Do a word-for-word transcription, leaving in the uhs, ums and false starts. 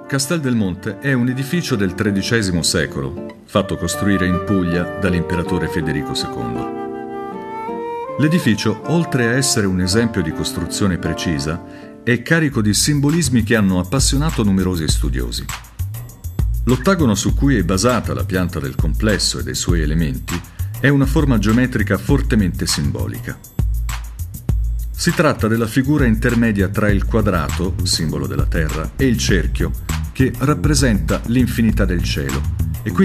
Castel del Monte è un edificio del tredicesimo secolo, fatto costruire in Puglia dall'imperatore Federico secondo. L'edificio, oltre a essere un esempio di costruzione precisa, è carico di simbolismi che hanno appassionato numerosi studiosi. L'ottagono su cui è basata la pianta del complesso e dei suoi elementi è una forma geometrica fortemente simbolica. Si tratta della figura intermedia tra il quadrato, simbolo della terra, e il cerchio, che rappresenta l'infinità del cielo,